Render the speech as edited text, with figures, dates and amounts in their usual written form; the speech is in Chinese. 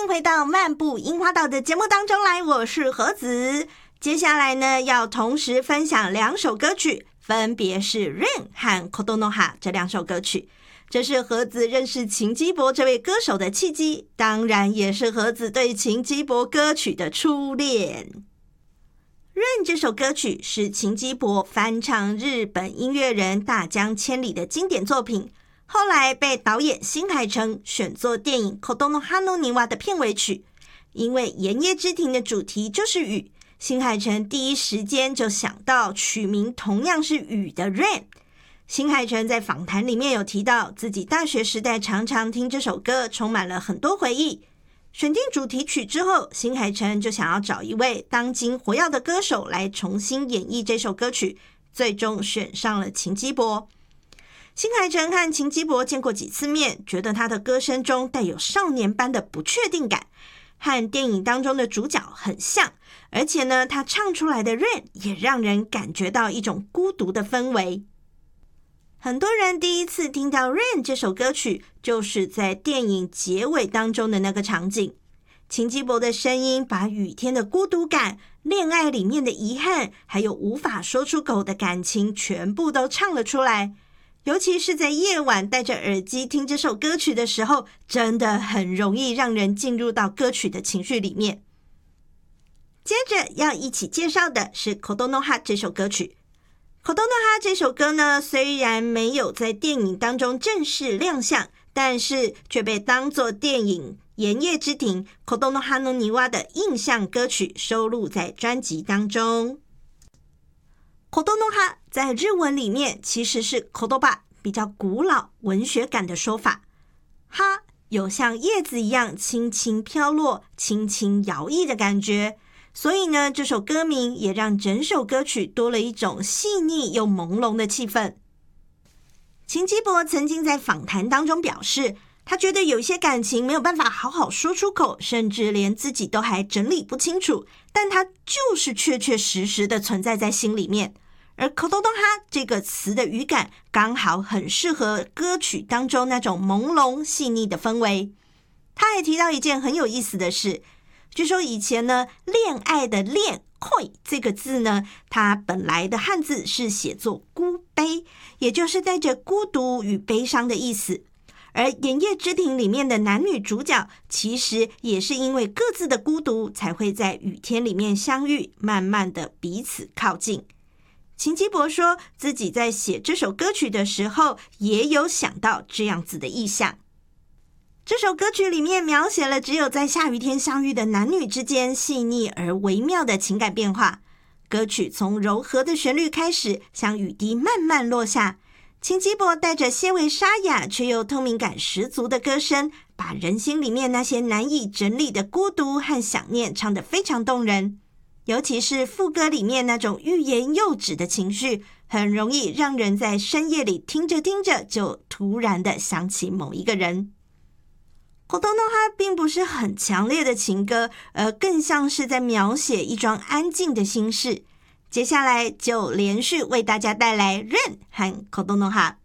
迎回到漫步樱花岛的节目当中来，我是和子。接下来呢，要同时分享2首歌曲，分别是 Rain 和 Kodonoha 这2首歌曲。这是和子认识秦基博这位歌手的契机，当然也是和子对秦基博歌曲的初恋。Rain 这首歌曲是秦基博翻唱日本音乐人大江千里的经典作品，后来被导演新海诚选作电影 Kodonoha no Niwa 的片尾曲。因为盐业之庭的主题就是雨，新海诚第一时间就想到取名同样是雨的 Rain。新海诚在访谈里面有提到，自己大学时代常常听这首歌，充满了很多回忆。选定主题曲之后，新海诚就想要找一位当今活跃的歌手来重新演绎这首歌曲，最终选上了秦基博。新海诚和秦基博见过几次面，觉得他的歌声中带有少年般的不确定感，和电影当中的主角很像，而且呢，他唱出来的 Rain 也让人感觉到一种孤独的氛围。很多人第一次听到 Rain 这首歌曲，就是在电影结尾当中的那个场景。秦基博的声音把雨天的孤独感、恋爱里面的遗憾，还有无法说出口的感情，全部都唱了出来。尤其是在夜晚戴着耳机听这首歌曲的时候，真的很容易让人进入到歌曲的情绪里面。接着要一起介绍的是 Kodonoha 这首歌曲。Kodonoha 这首歌呢，虽然没有在电影当中正式亮相，但是却被当作电影盐业之庭 Kodonoha no Niwa 的印象歌曲收录在专辑当中。Kodonoha 在日文里面其实是 Kodoba， 比较古老文学感的说法。哈有像叶子一样轻轻飘落、轻轻摇曳的感觉，所以呢，这首歌名也让整首歌曲多了一种细腻又朦胧的气氛。秦基博曾经在访谈当中表示，他觉得有一些感情没有办法好好说出口，甚至连自己都还整理不清楚，但它就是确确实实的存在在心里面。而 Kodonoha 这个词的语感刚好很适合歌曲当中那种朦胧细腻的氛围。他还提到一件很有意思的事，据说以前呢，恋爱的恋恋这个字呢，它本来的汉字是写作孤悲，也就是带着孤独与悲伤的意思。而盐业之庭里面的男女主角其实也是因为各自的孤独，才会在雨天里面相遇，慢慢的彼此靠近。秦基博说自己在写这首歌曲的时候也有想到这样子的意象。这首歌曲里面描写了只有在下雨天相遇的男女之间细腻而微妙的情感变化。歌曲从柔和的旋律开始，像雨滴慢慢落下。秦基博带着些微沙哑却又透明感十足的歌声，把人心里面那些难以整理的孤独和想念唱得非常动人。尤其是副歌里面那种欲言又止的情绪，很容易让人在深夜里听着听着就突然的想起某一个人。Kodonoha 并不是很强烈的情歌，而更像是在描写一桩安静的心事。接下来就连续为大家带来 Rain 和 Kodonoha。